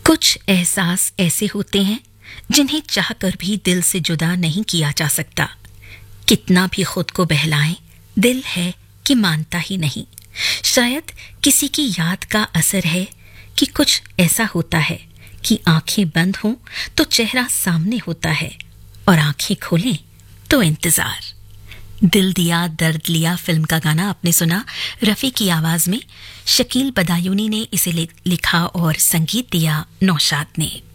कुछ एहसास ऐसे होते हैं जिन्हें चाहकर भी दिल से जुदा नहीं किया जा सकता। कितना भी खुद को बहलाएं, दिल है कि मानता ही नहीं। शायद किसी की याद का असर है कि कुछ ऐसा होता है कि आंखें बंद हों तो चेहरा सामने होता है और आंखें खोलें तो इंतजार। दिल दिया दर्द लिया फिल्म का गाना आपने सुना रफ़ी की आवाज में। शकील बदायूनी ने इसे लिखा और संगीत दिया नौशाद ने।